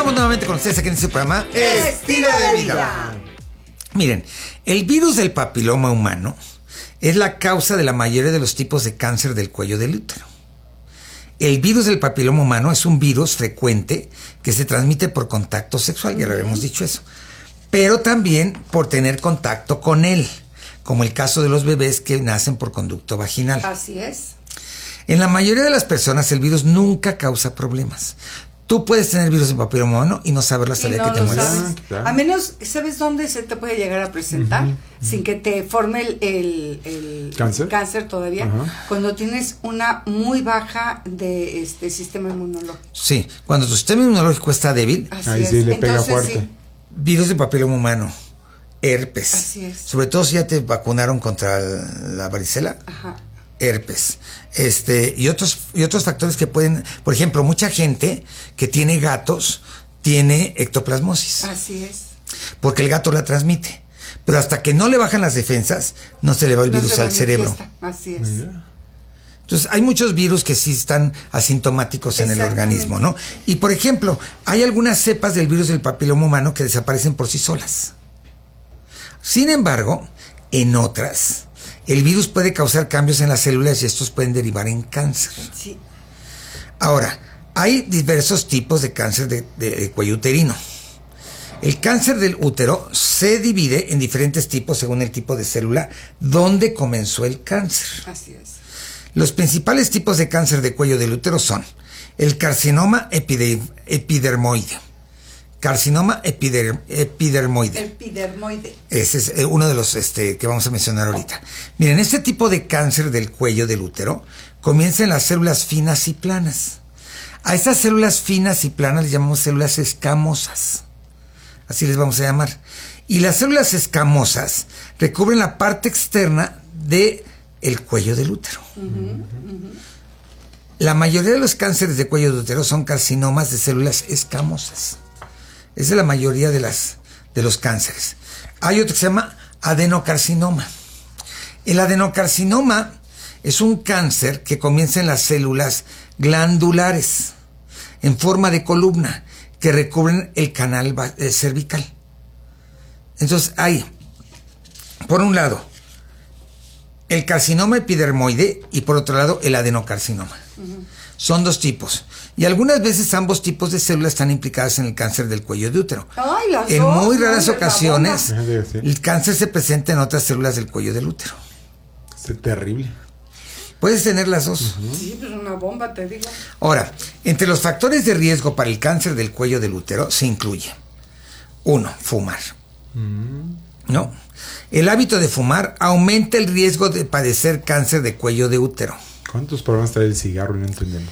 Estamos nuevamente con ustedes aquí en este programa Estilo de Vida. Miren, el virus del papiloma humano es la causa de la mayoría de los tipos de cáncer del cuello del útero. El virus del papiloma humano es un virus frecuente que se transmite por contacto sexual, ya lo habíamos dicho eso, pero también por tener contacto con él, como el caso de los bebés que nacen por conducto vaginal. Así es. En la mayoría de las personas el virus nunca causa problemas. Tú puedes tener virus del papiloma humano y no saberlo hasta el día que te mueres. Claro. A menos, ¿sabes dónde se te puede llegar a presentar? Sin que te forme el cáncer todavía. Cuando tienes una muy baja de sistema inmunológico. Sí, cuando tu sistema inmunológico está débil. Ahí sí le pega fuerte. Sí. Virus del papiloma humano, herpes. Así es. Sobre todo si ya te vacunaron contra la varicela. Ajá. Herpes, y otros factores que pueden, por ejemplo, mucha gente que tiene gatos tiene ectoplasmosis. Así es. Porque el gato la transmite, pero hasta que no le bajan las defensas, no se le va el virus al cerebro. Así es. Entonces, hay muchos virus que sí están asintomáticos en el organismo, ¿no? Y, por ejemplo, hay algunas cepas del virus del papiloma humano que desaparecen por sí solas. Sin embargo, en otras, el virus puede causar cambios en las células y estos pueden derivar en cáncer. Sí. Ahora, hay diversos tipos de cáncer de cuello uterino. El cáncer del útero se divide en diferentes tipos según el tipo de célula donde comenzó el cáncer. Así es. Los principales tipos de cáncer de cuello del útero son el carcinoma epidermoide. Carcinoma epidermoide. Epidermoide. Ese es uno de los que vamos a mencionar ahorita. Miren, este tipo de cáncer del cuello del útero comienza en las células finas y planas. A estas células finas y planas les llamamos células escamosas. Así les vamos a llamar. Y las células escamosas recubren la parte externa del cuello del útero. La mayoría de los cánceres de cuello de útero son carcinomas de células escamosas. Esa es la mayoría de los cánceres. Hay otro que se llama adenocarcinoma. El adenocarcinoma es un cáncer que comienza en las células glandulares, en forma de columna, que recubren el canal cervical. Entonces hay, por un lado, el carcinoma epidermoide y por otro lado, el adenocarcinoma. Son dos tipos. Y algunas veces ambos tipos de células están implicadas en el cáncer del cuello de útero. Ay, en muy raras ocasiones, el cáncer se presenta en otras células del cuello del útero. Es terrible. Puedes tener las dos. Sí, pues una bomba, te digo. Ahora, entre los factores de riesgo para el cáncer del cuello del útero se incluye: 1, fumar. ¿No? El hábito de fumar aumenta el riesgo de padecer cáncer de cuello de útero. ¿Cuántos problemas trae el cigarro y no entendemos?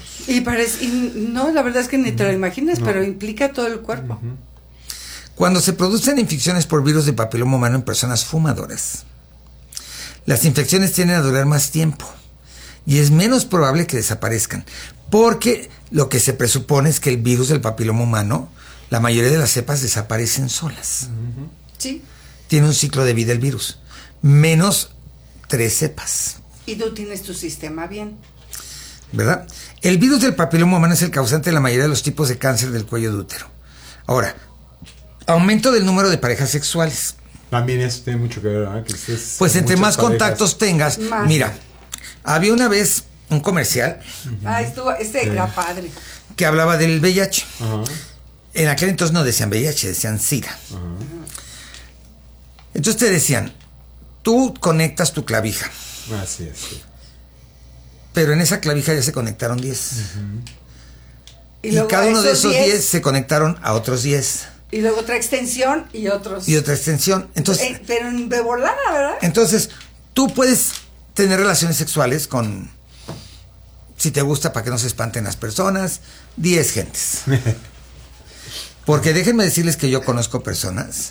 No, la verdad es que ni te lo imaginas, pero implica todo el cuerpo. Cuando se producen infecciones por virus de papiloma humano en personas fumadoras, las infecciones tienden a durar más tiempo y es menos probable que desaparezcan, porque lo que se presupone es que el virus del papiloma humano, la mayoría de las cepas desaparecen solas. Sí. Tiene un ciclo de vida el virus, menos 3 cepas. Y tú tienes tu sistema bien. ¿Verdad? El virus del papiloma humano es el causante de la mayoría de los tipos de cáncer del cuello de útero. Ahora, aumento del número de parejas sexuales. También eso tiene mucho que ver, ¿verdad? Que pues entre más contactos tengas. Más. Mira, había una vez un comercial. Era padre. Que hablaba del VIH. En aquel entonces no decían VIH, decían SIDA. Entonces te decían, tú conectas tu clavija. Así es. Sí. Pero en esa clavija ya se conectaron 10. Y cada uno de esos 10 se conectaron a otros 10. Y luego otra extensión y otros. Y otra extensión. Entonces, pero de volada, ¿verdad? Entonces, tú puedes tener relaciones sexuales con, si te gusta, para que no se espanten las personas, 10 gentes. Porque déjenme decirles que yo conozco personas